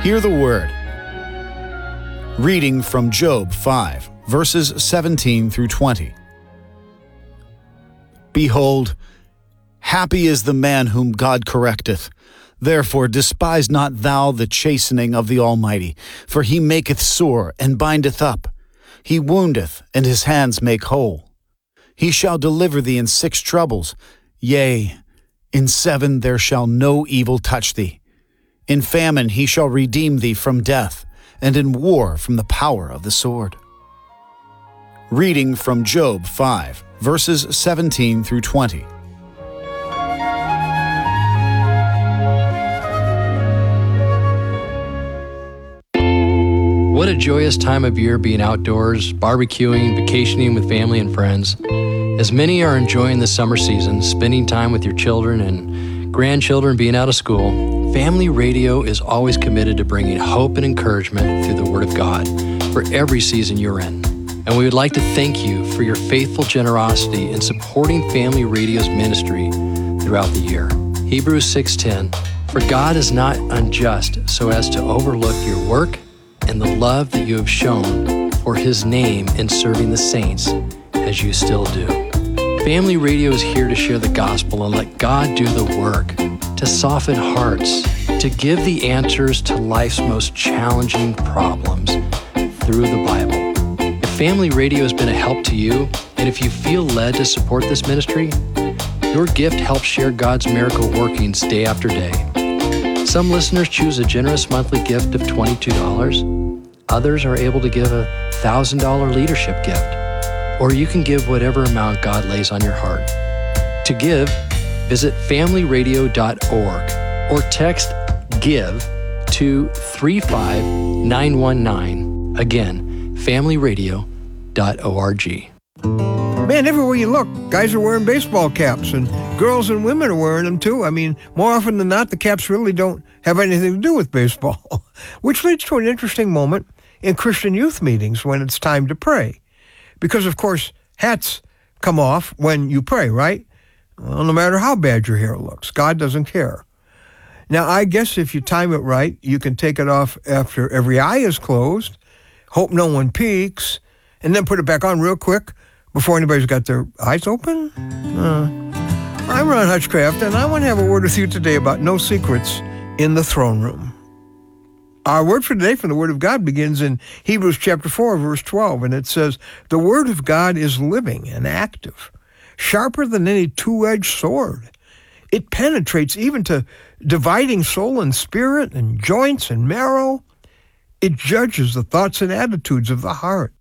Hear the word. Reading from Job 5, verses 17 through 20. Behold, happy is the man whom God correcteth. Therefore despise not thou the chastening of the Almighty, for he maketh sore and bindeth up. He woundeth, and his hands make whole. He shall deliver thee in 6 troubles. Yea, in 7 there shall no evil touch thee. In famine he shall redeem thee from death, and in war from the power of the sword. Reading from Job 5, verses 17 through 20. What a joyous time of year being outdoors, barbecuing, vacationing with family and friends. As many are enjoying the summer season, spending time with your children and grandchildren being out of school, Family Radio is always committed to bringing hope and encouragement through the Word of God for every season you're in. And we would like to thank you for your faithful generosity in supporting Family Radio's ministry throughout the year. Hebrews 6:10, for God is not unjust so as to overlook your work and the love that you have shown for His name in serving the saints as you still do. Family Radio is here to share the gospel and let God do the work, to soften hearts, to give the answers to life's most challenging problems through the Bible. If Family Radio has been a help to you, and if you feel led to support this ministry, your gift helps share God's miracle workings day after day. Some listeners choose a generous monthly gift of $22. Others are able to give a $1,000 leadership gift. Or you can give whatever amount God lays on your heart. To give, visit familyradio.org or text GIVE to 35919. Again, familyradio.org. Man, everywhere you look, guys are wearing baseball caps, and girls and women are wearing them too. I mean, more often than not, the caps really don't have anything to do with baseball, which leads to an interesting moment in Christian youth meetings when it's time to pray. Because, of course, hats come off when you pray, right? Well, no matter how bad your hair looks, God doesn't care. Now, I guess if you time it right, you can take it off after every eye is closed, hope no one peeks, and then put it back on real quick before anybody's got their eyes open. I'm Ron Hutchcraft, and I want to have a word with you today about no secrets in the throne room. Our word for today from the Word of God begins in Hebrews chapter 4, verse 12, and it says, the Word of God is living and active, sharper than any two-edged sword. It penetrates even to dividing soul and spirit and joints and marrow. It judges the thoughts and attitudes of the heart.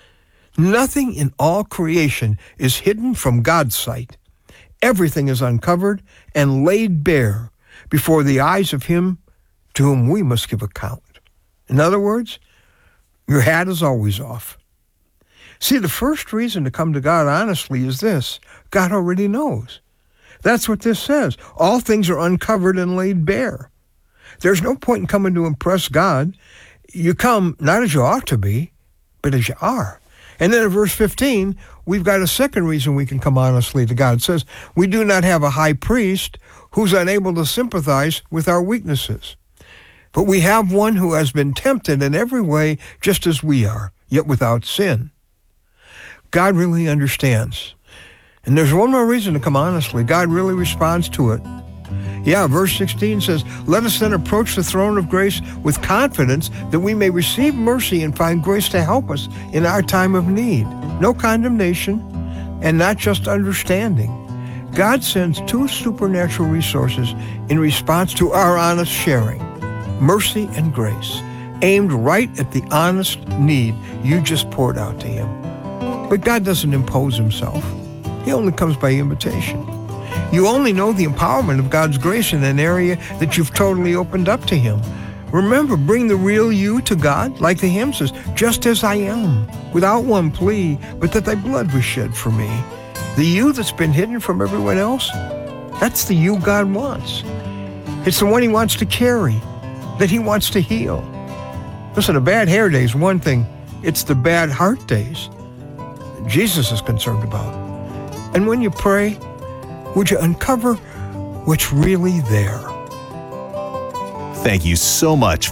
Nothing in all creation is hidden from God's sight. Everything is uncovered and laid bare before the eyes of Him to whom we must give account. In other words, your hat is always off. See, the first reason to come to God honestly is this: God already knows. That's what this says. All things are uncovered and laid bare. There's no point in coming to impress God. You come not as you ought to be, but as you are. And then in verse 15, we've got a second reason we can come honestly to God. It says, we do not have a high priest who's unable to sympathize with our weaknesses. But we have one who has been tempted in every way just as we are, yet without sin. God really understands. And there's one more reason to come honestly. God really responds to it. Yeah, verse 16 says, let us then approach the throne of grace with confidence that we may receive mercy and find grace to help us in our time of need. No condemnation and not just understanding. God sends 2 supernatural resources in response to our honest sharing. Mercy and grace, aimed right at the honest need you just poured out to Him. But God doesn't impose Himself. He only comes by invitation. You only know the empowerment of God's grace in an area that you've totally opened up to Him. Remember, bring the real you to God, like the hymn says, just as I am, without one plea, but that thy blood was shed for me. The you that's been hidden from everyone else, that's the you God wants. It's the one He wants to carry, that He wants to heal. Listen, a bad hair day is one thing. It's the bad heart days Jesus is concerned about. And when you pray, would you uncover what's really there? Thank you so much